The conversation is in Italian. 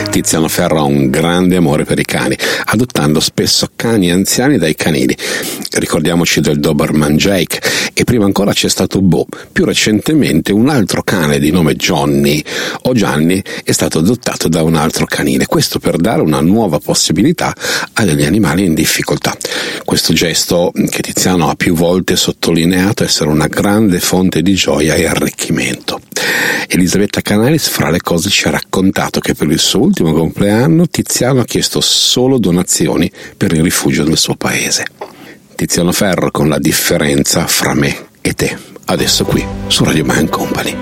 Tiziano Ferro ha un grande amore per i cani, adottando spesso cani anziani dai canili. Ricordiamoci del Doberman Jake, e prima ancora c'è stato Bo. Più recentemente un altro cane di nome Johnny o Gianni è stato adottato da un altro canile, questo per dare una nuova possibilità agli animali in difficoltà. Questo gesto che Tiziano ha più volte sottolineato essere una grande fonte di gioia e arricchimento. Elisabetta Canalis fra le cose ci ha raccontato che per il suo ultimo compleanno Tiziano ha chiesto solo donazioni per il rifugio del suo paese. Tiziano Ferro con La differenza fra me e te, adesso qui su Radio Man Company.